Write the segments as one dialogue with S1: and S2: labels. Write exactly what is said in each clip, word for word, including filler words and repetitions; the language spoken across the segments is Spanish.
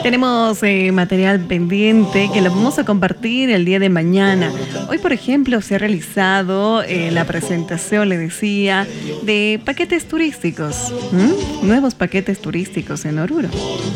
S1: Tenemos eh, material pendiente que lo vamos a compartir el día de mañana. Hoy, por ejemplo, se ha realizado eh, la presentación, le decía, de paquetes turísticos, ¿Mm? nuevos paquetes turísticos en Oruro.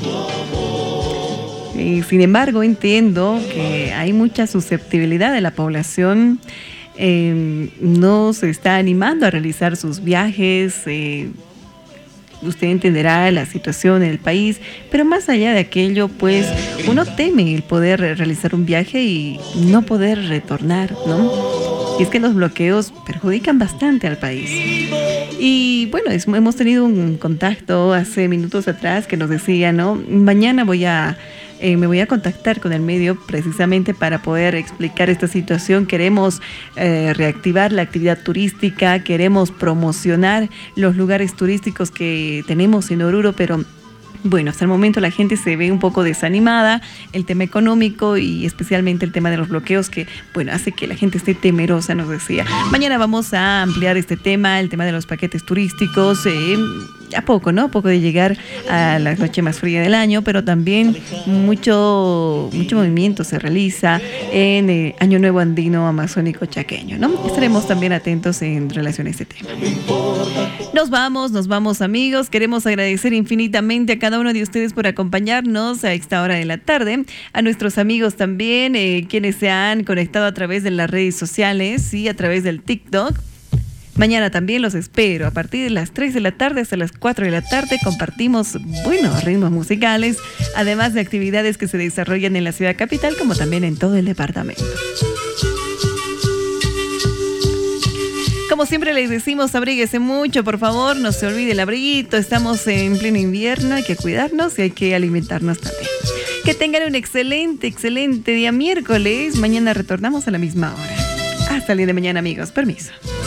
S1: Y, sin embargo, entiendo que hay mucha susceptibilidad de la población. Eh, no se está animando a realizar sus viajes. Eh, usted entenderá la situación en el país, pero más allá de aquello, pues uno teme el poder realizar un viaje y no poder retornar, ¿no? Y es que los bloqueos perjudican bastante al país. Y bueno, es, hemos tenido un contacto hace minutos atrás que nos decía, ¿no? Mañana voy a... Eh, me voy a contactar con el medio precisamente para poder explicar esta situación. Queremos eh, reactivar la actividad turística, queremos promocionar los lugares turísticos que tenemos en Oruro, pero bueno, hasta el momento la gente se ve un poco desanimada, el tema económico y especialmente el tema de los bloqueos que, bueno, hace que la gente esté temerosa, nos decía. Mañana vamos a ampliar este tema, el tema de los paquetes turísticos, eh, a poco, ¿no? A poco de llegar a la noche más fría del año, pero también mucho, mucho movimiento se realiza en eh, Año Nuevo Andino Amazónico Chaqueño, ¿no? Estaremos también atentos en relación a este tema. Nos vamos, nos vamos, amigos. Queremos agradecer infinitamente a cada uno de ustedes por acompañarnos a esta hora de la tarde, a nuestros amigos también, eh, quienes se han conectado a través de las redes sociales y a través del TikTok. Mañana también los espero. A partir de las tres de la tarde hasta las cuatro de la tarde compartimos buenos ritmos musicales, además de actividades que se desarrollan en la ciudad capital como también en todo el departamento. Como siempre les decimos, abríguese mucho, por favor, no se olvide el abriguito. Estamos en pleno invierno, hay que cuidarnos y hay que alimentarnos también. Que tengan un excelente, excelente día miércoles. Mañana retornamos a la misma hora. Hasta el día de mañana, amigos. Permiso.